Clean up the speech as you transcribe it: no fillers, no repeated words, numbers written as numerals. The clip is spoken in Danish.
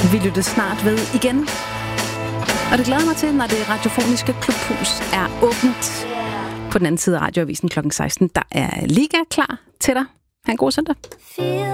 Vi lytter snart ved igen. Og det glæder mig til, når det radiofoniske klubhus er åbent. På den anden side af radioavisen kl. 16, der er Liga klar til dig. Ha' en god søndag.